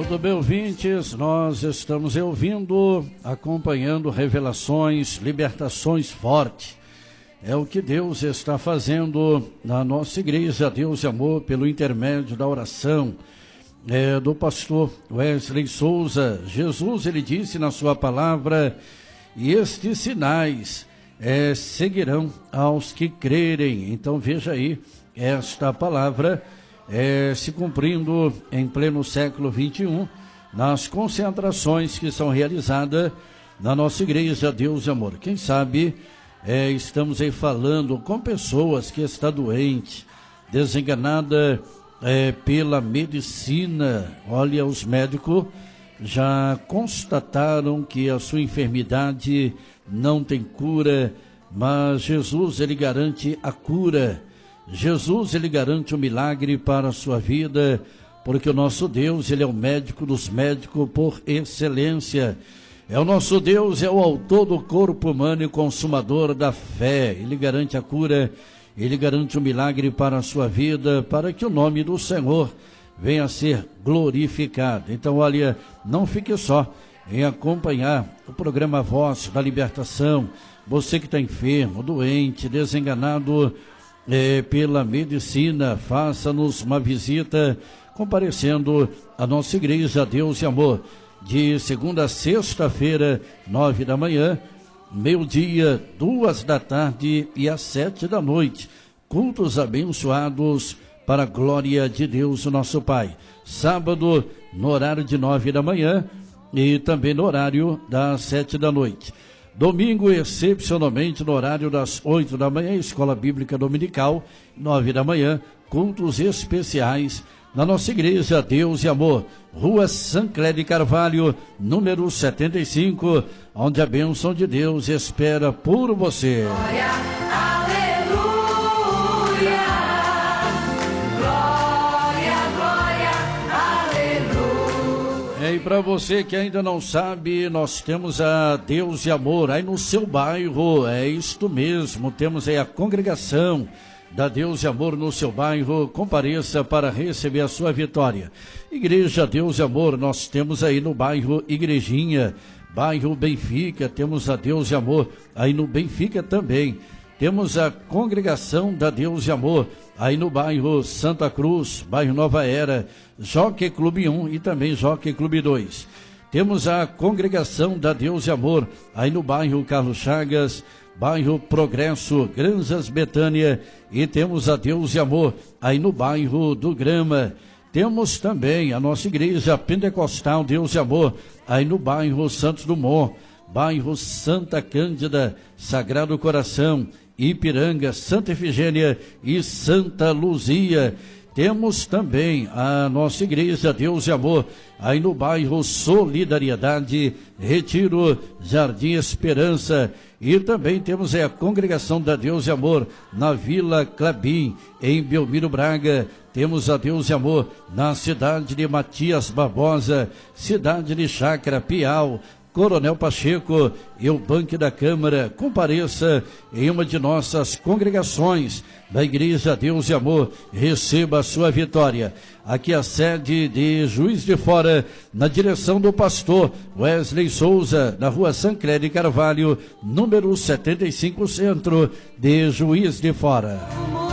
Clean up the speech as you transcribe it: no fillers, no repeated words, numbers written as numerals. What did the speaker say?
Muito bem, ouvintes, nós estamos ouvindo, acompanhando revelações, libertações fortes. É o que Deus está fazendo na nossa igreja, Deus e Amor, pelo intermédio da oração do pastor Wesley Souza. Jesus, ele disse na sua palavra, e estes sinais seguirão aos que crerem. Então veja aí, esta palavra se cumprindo em pleno século XXI, nas concentrações que são realizadas na nossa igreja, Deus e Amor. Quem sabe estamos aí falando com pessoas que estão doentes, desenganada pela medicina. Olha, os médicos já constataram que a sua enfermidade não tem cura, mas Jesus, ele garante a cura. Jesus, ele garante o milagre para a sua vida, porque o nosso Deus, ele é o médico dos médicos por excelência. É o nosso Deus, é o autor do corpo humano e consumador da fé. Ele garante a cura, ele garante o milagre para a sua vida, para que o nome do Senhor venha a ser glorificado. Então, olha, não fique só em acompanhar o programa Voz da Libertação. Você que está enfermo, doente, desenganado pela medicina, faça-nos uma visita comparecendo à nossa igreja Deus e Amor, de segunda a sexta-feira, 9 da manhã, meio-dia, 2 da tarde e às 7 da noite. Cultos abençoados para a glória de Deus, o nosso Pai. Sábado, no horário de 9 da manhã e também no horário das 7 da noite. Domingo, excepcionalmente, no horário das 8 da manhã, Escola Bíblica Dominical, 9 da manhã, cultos especiais na nossa igreja Deus e Amor, Rua Sancler de Carvalho, número 75, onde a bênção de Deus espera por você. Glória, aleluia, glória, glória, aleluia. E para você que ainda não sabe, nós temos a Deus e Amor aí no seu bairro, é isto mesmo, temos aí a congregação da Deus e Amor no seu bairro. Compareça para receber a sua vitória. Igreja Deus e Amor, nós temos aí no bairro Igrejinha, bairro Benfica, temos a Deus e Amor aí no Benfica também. Temos a congregação da Deus e Amor aí no bairro Santa Cruz, bairro Nova Era, Jockey Clube 1 e também Jockey Clube 2. Temos a congregação da Deus e Amor aí no bairro Carlos Chagas, bairro Progresso, Granjas Betânia, e temos a Deus e Amor aí no bairro do Grama. Temos também a nossa igreja pentecostal Deus e Amor aí no bairro Santos Dumont, bairro Santa Cândida, Sagrado Coração, Ipiranga, Santa Efigênia e Santa Luzia. Temos também a nossa igreja Deus e Amor aí no bairro Solidariedade, Retiro, Jardim Esperança. E também temos a congregação da Deus e Amor na Vila Clabim, em Belmiro Braga. Temos a Deus e Amor na cidade de Matias Barbosa, cidade de Chácara Piau, Coronel Pacheco e o Banco da Câmara. Compareça em uma de nossas congregações da Igreja Deus e Amor, receba a sua vitória. Aqui a sede de Juiz de Fora, na direção do pastor Wesley Souza, na Rua Sancler de Carvalho, número 75, centro de Juiz de Fora.